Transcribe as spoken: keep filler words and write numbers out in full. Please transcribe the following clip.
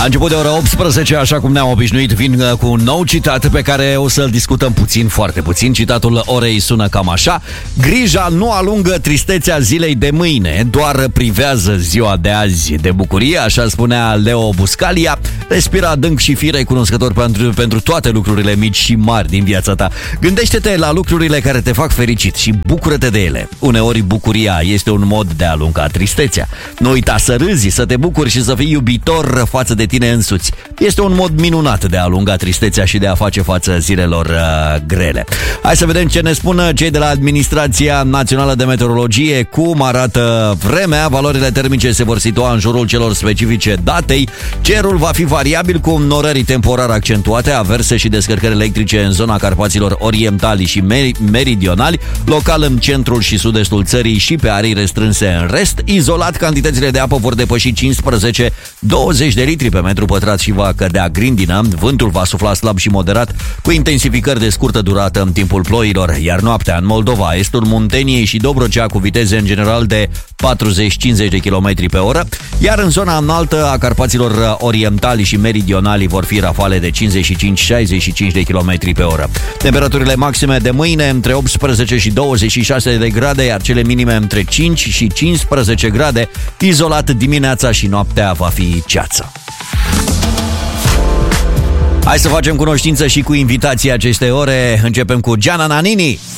început de ora optsprezece, așa cum ne-am obișnuit, vin cu un nou citat pe care o să-l discutăm puțin, foarte puțin. Citatul orei sună cam așa: grija nu alungă tristețea zilei de mâine, doar privează ziua de azi de bucurie. Așa spunea Leo Buscalia. Respira adânc și fii recunoscător pentru, pentru toate lucrurile mici și mari din viața ta. Gândește-te la lucrurile care te fac fericit și bucură-te de ele. Uneori bucuria este un mod de a alunga tristețea. Nu uita să râzi, să te bucuri și să fii iubitor față de tine însuți. Este un mod minunat de a alunga tristețea și de a face față zilelor uh, grele. Hai să vedem ce ne spun cei de la Administrația Națională de Meteorologie. Cum arată vremea? Valorile termice se vor situa în jurul celor specifice datei. Cerul va fi variabil cu înnorări temporar accentuate, averse și descărcări electrice în zona Carpaților orientali și meridionali, local în centrul și sud-estul țării și pe arii restrânse în rest. Izolat, cantitățile de apă vor depăși cincisprezece douăzeci de litri pe metru pătrat și va cădea grindină. Vântul va sufla slab și moderat, cu intensificări de scurtă durată în timpul ploilor, iar noaptea în Moldova, estul Munteniei și Dobrogea cu viteze în general de patruzeci cincizeci de kilometri pe oră, iar în zona înaltă a Carpaților orientali și meridionali vor fi rafale de cincizeci și cinci șaizeci și cinci de kilometri pe oră. Temperaturile maxime de mâine între optsprezece și douăzeci și șase de grade, iar cele minime între cinci și cincisprezece grade. Izolat dimineața și noaptea va fi ceață. Hai să facem cunoștință și cu invitația acestei ore. Începem cu Gianna Nannini.